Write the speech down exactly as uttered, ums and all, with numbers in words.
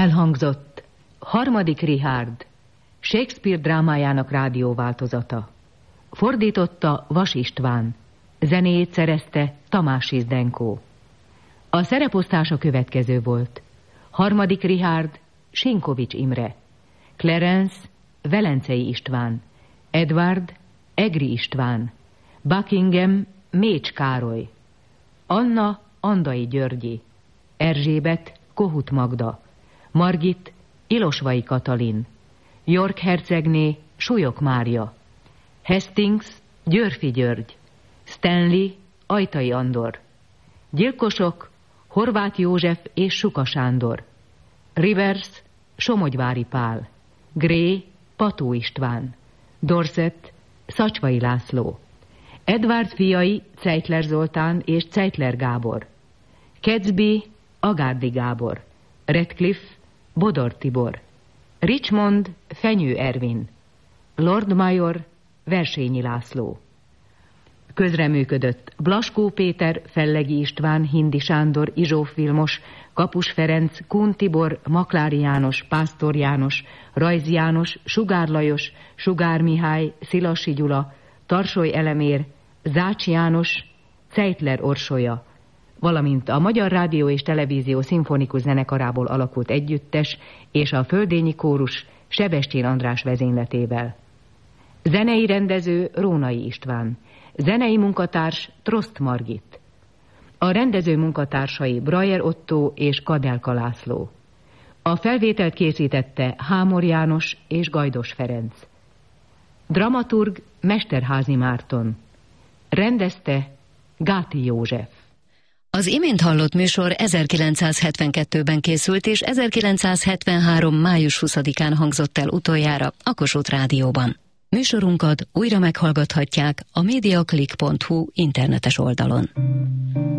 Elhangzott Harmadik Richárd, Shakespeare drámájának rádióváltozata. Fordította Vas István, zenéjét szerezte Tamássy Zdenko. A szereposztás a következő volt: Harmadik Richárd, Sinkovics Imre; Clarence, Velencei István; Edward, Egri István; Buckingham, Mécs Károly; Anna, Andai Györgyi; Erzsébet, Kohut Magda; Margit, Ilosvai Katalin; York hercegné, Súlyog Mária; Hastings, Györffy György; Stanley, Ajtai Andor; gyilkosok, Horváth József és Suka Sándor; Rivers, Somogyvári Pál; Gray, Pató István; Dorset, Szacsvai László; Edward fiai, Zeitler Zoltán és Zeitler Gábor; Catesby, Agárdi Gábor; Radcliffe, Bodor Tibor; Richmond, Fenyő Ervin; Lord Mayor, Versényi László. Közreműködött Blaskó Péter, Fellegi István, Hindi Sándor, Izsóf Vilmos, Kapus Ferenc, Kun Tibor, Maklári János, Pásztor János, Rajz János, Sugár Lajos, Sugár Mihály, Szilasi Gyula, Tarsoly Elemér, Zács János, Zeitler Orsolya, valamint a Magyar Rádió és Televízió szimfonikus zenekarából alakult együttes és a Földényi Kórus Sebestyén András vezényletével. Zenei rendező Rónai István, zenei munkatárs Trost Margit. A rendező munkatársai Brayer Ottó és Kadelka László. A felvételt készítette Hámor János és Gajdos Ferenc. Dramaturg Mesterházy Márton. Rendezte Gáti József. Az imént hallott műsor ezerkilencszázhetvenkettőben készült, és ezerkilencszázhetvenhárom. május huszadikán hangzott el utoljára a Kossuth Rádióban. Műsorunkat újra meghallgathatják a mediaclick pont hu internetes oldalon.